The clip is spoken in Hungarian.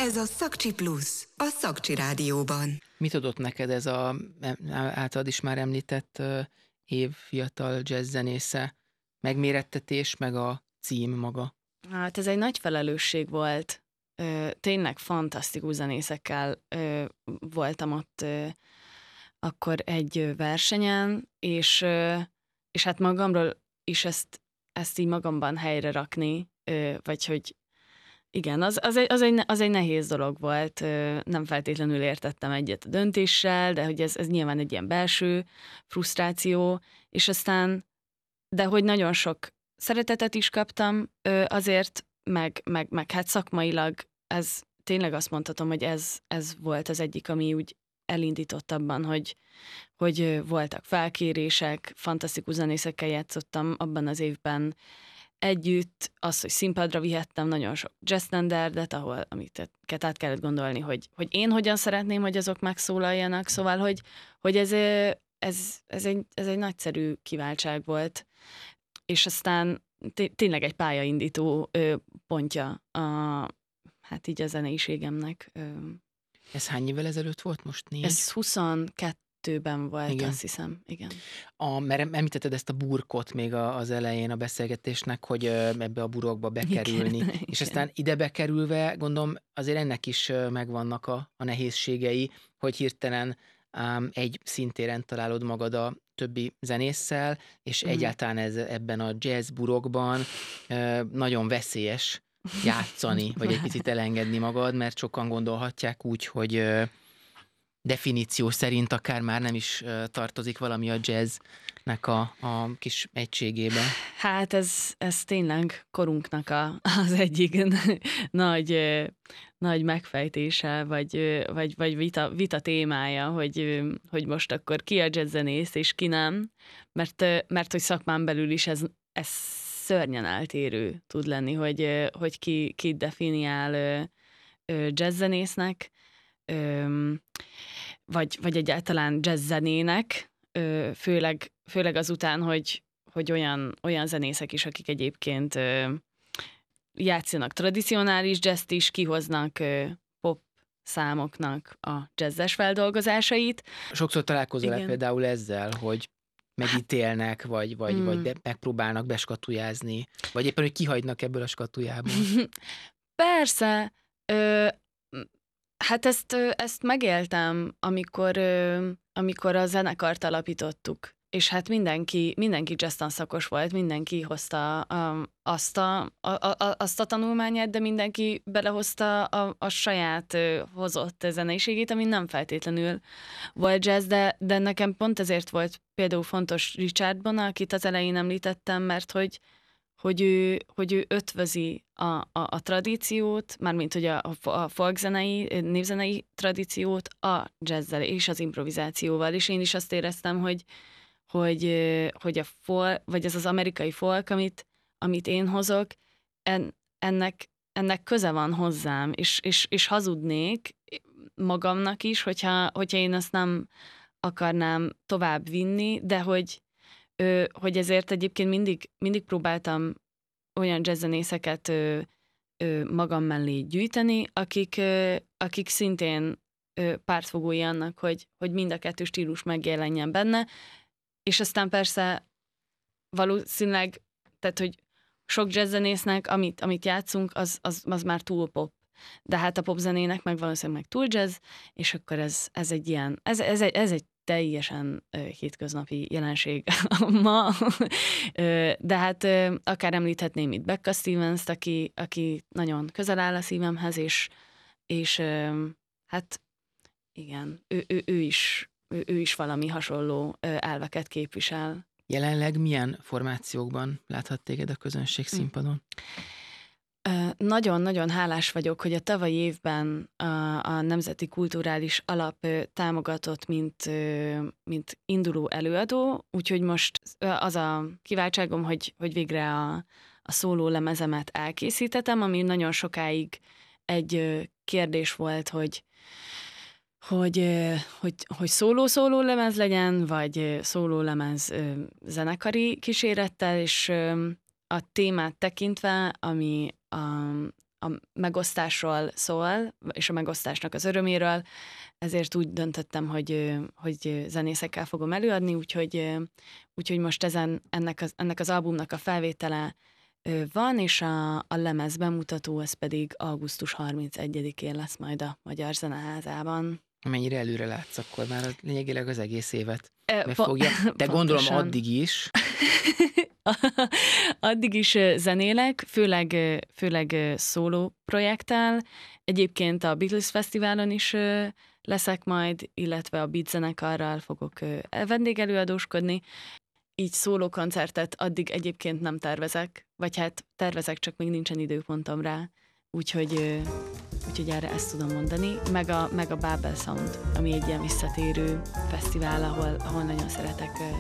Ez a Szakcsi Plusz, a Szakcsi Rádióban. Mit adott neked ez a általad is már említett év fiatal jazzzenésze? Megmérettetés, meg a cím maga? Hát ez egy nagy felelősség volt. Tényleg fantasztikus zenészekkel voltam ott akkor egy versenyen, és hát magamról is ezt így magamban helyre rakni, vagy hogy igen, az egy nehéz dolog volt, nem feltétlenül értettem egyet a döntéssel, de hogy ez nyilván egy ilyen belső frusztráció, és aztán, de hogy nagyon sok szeretetet is kaptam azért, meg hát szakmailag ez tényleg azt mondhatom, hogy ez volt az egyik, ami úgy elindított abban, hogy voltak felkérések, fantasztikus zenészekkel játszottam abban az évben együtt, az, hogy színpadra vihettem nagyon sok jazz standardet, ahol amiket át kellett gondolni, hogy én hogyan szeretném, hogy azok megszólaljanak, szóval, hogy ez egy nagyszerű kiváltság volt, és aztán tényleg egy pályaindító pontja hát így a zeneiségemnek. Ez hány évvel ezelőtt volt most? 4? Ez 22-ben volt, igen. Azt hiszem, igen. Mert említetted ezt a burkot még az elején a beszélgetésnek, hogy ebbe a burokba bekerülni, igen, és igen. aztán ide bekerülve, gondolom, azért ennek is megvannak a nehézségei, hogy hirtelen egy szintéren találod magad a többi zenésszel, és egyáltalán ebben a jazz burokban nagyon veszélyes játszani, vagy egy picit elengedni magad, mert sokan gondolhatják úgy, hogy definíció szerint akár már nem is tartozik valami a jazznek a kis egységébe. Hát ez tényleg korunknak az egyik nagy megfejtése, vagy vita témája, hogy most akkor ki a jazzzenész és ki nem, mert hogy szakmán belül is ez szörnyen eltérő tud lenni, hogy ki definiál jazzzenésznek, vagy egyáltalán jazzzenének, főleg azután, hogy olyan zenészek is, akik egyébként játszanak tradicionális jazzt is, kihoznak pop számoknak a jazzes feldolgozásait. Sokszor találkozol például ezzel, hogy megítélnek, vagy megpróbálnak beskatujázni, vagy éppen, hogy kihagynak ebből a skatujából. Persze, hát ezt megéltem, amikor a zenekart alapítottuk, és hát mindenki jazztan szakos volt, mindenki hozta azt a tanulmányát, de mindenki belehozta a saját hozott zeneiségét, ami nem feltétlenül volt jazz, de nekem pont ezért volt például fontos Richard Bona, akit az elején említettem, mert hogy ő ötvözi a tradíciót, mármint hogy a folkzenei, népzenei tradíciót a jazzzel és az improvizációval, és én is azt éreztem, hogy a folk, vagy ez az amerikai folk, amit én hozok, ennek köze van hozzám, és hazudnék magamnak is, hogyha én azt nem akarnám tovább vinni, de hogy ezért egyébként mindig próbáltam olyan jazzzenészeket magam mellé gyűjteni, akik szintén pártfogói annak, hogy mind a kettő stílus megjelenjen benne, és aztán persze valószínűleg, tehát hogy sok jazzzenésznek, amit játszunk, az már túl pop. De hát a popzenének meg valószínűleg meg túl jazz, és akkor ez egy ilyen, ez egy teljesen hétköznapi jelenség ma. De hát akár említhetném itt Becca Stevens-t, aki nagyon közel áll a szívemhez, és hát igen, ő is valami hasonló elveket képvisel. Jelenleg milyen formációkban láthat téged a közönség színpadon? Nagyon-nagyon hálás vagyok, hogy a tavalyi évben a Nemzeti Kulturális Alap támogatott, mint induló előadó, úgyhogy most az a kiváltságom, hogy végre a szóló lemezemet elkészítettem, ami nagyon sokáig egy kérdés volt, hogy szóló lemez legyen, vagy szóló lemez zenekari kísérettel, és a témát tekintve, ami a megosztásról szól, és a megosztásnak az öröméről, ezért úgy döntöttem, hogy zenészekkel fogom előadni, úgyhogy most ennek az albumnak a felvétele van, és a lemez bemutató, ez pedig augusztus 31-én lesz majd a Magyar Zeneházában. Mennyire előre látsz akkor már lényegileg az egész évet? Fogja, de gondolom addig is. Addig is zenélek, főleg szóló projekttel. Egyébként a Beatles Fesztiválon is leszek majd, illetve a Beat zenekarral fogok vendégelőadóskodni. Így szóló koncertet addig egyébként nem tervezek, vagy hát tervezek, csak még nincsen időpontom rá. Úgyhogy erre ezt tudom mondani. Meg a Babel Sound, ami egy ilyen visszatérő fesztivál, ahol nagyon szeretek